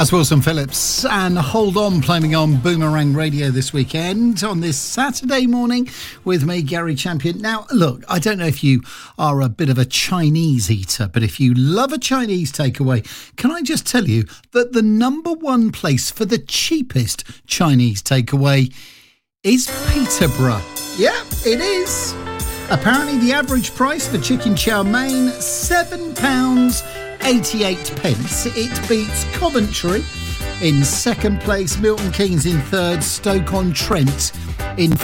That's Wilson Phillips and Hold On, playing on Boomerang Radio this weekend on this Saturday morning with me, Gary Champion. Now, look, I don't know if you are a bit of a Chinese eater, but if you love a Chinese takeaway, can I just tell you that the number one place for the cheapest Chinese takeaway is Peterborough. Yeah, it is. Apparently the average price for chicken chow mein, £7.88. It beats Coventry in second place, Milton Keynes in third, Stoke-on-Trent in